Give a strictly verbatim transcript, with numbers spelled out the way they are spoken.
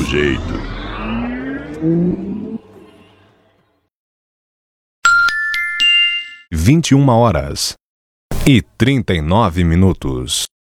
jeito. vinte e uma horas e trinta e nove minutos.